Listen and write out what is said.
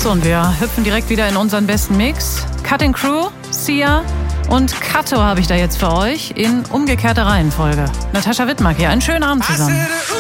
So, und wir hüpfen direkt wieder in unseren besten Mix. Cutting Crew, Sia und Kato habe ich da jetzt für euch in umgekehrter Reihenfolge. Natascha Wittmark hier, einen schönen Abend zusammen.